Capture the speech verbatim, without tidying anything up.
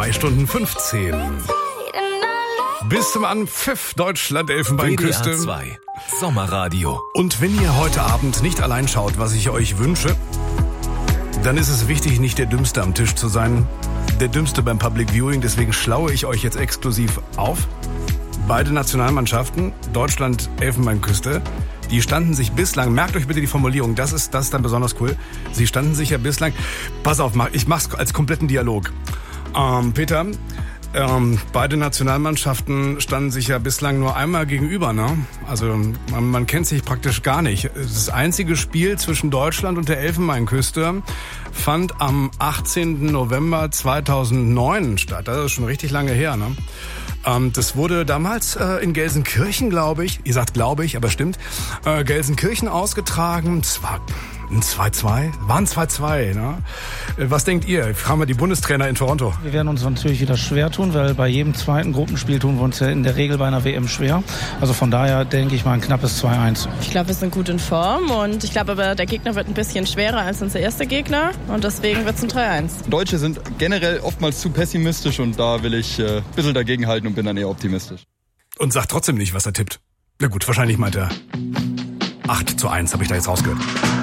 zwei Stunden fünfzehn. Bis zum Anpfiff Deutschland Elfenbeinküste. W D R zwei Sommerradio. Und wenn ihr heute Abend nicht allein schaut, was ich euch wünsche, dann ist es wichtig, nicht der Dümmste am Tisch zu sein. Der Dümmste beim Public Viewing. Deswegen schlaue ich euch jetzt exklusiv auf. Beide Nationalmannschaften, Deutschland, Elfenbeinküste, die standen sich bislang, merkt euch bitte die Formulierung, das ist, das ist dann besonders cool. Sie standen sich ja bislang, pass auf, ich mach's als kompletten Dialog. Ähm, Peter, ähm, beide Nationalmannschaften standen sich ja bislang nur einmal gegenüber, ne? Also man, man kennt sich praktisch gar nicht. Das einzige Spiel zwischen Deutschland und der Elfenbeinküste fand am achtzehnten November zweitausendneun statt. Das ist schon richtig lange her, ne? Ähm, das wurde damals äh, in Gelsenkirchen, glaube ich, ihr sagt glaube ich, aber stimmt, äh, Gelsenkirchen ausgetragen. Es war ein zwei zwei, war ein zwei zwei, ne? Äh, was denkt ihr? Fragen wir die Bundestrainer in Toronto. Wir werden uns natürlich wieder schwer tun, weil bei jedem zweiten Gruppenspiel tun wir uns ja in der Regel bei einer W M schwer. Also von daher denke ich mal ein knappes zwei eins. Ich glaube, wir sind gut in Form und ich glaube aber, der Gegner wird ein bisschen schwerer als unser erster Gegner und deswegen wird es ein drei eins. Deutsche sind generell oftmals zu pessimistisch und da will ich äh, ein bisschen dagegenhalten und bin dann eher optimistisch. Und sagt trotzdem nicht, was er tippt. Na gut, wahrscheinlich meint er acht zu eins, habe ich da jetzt rausgehört.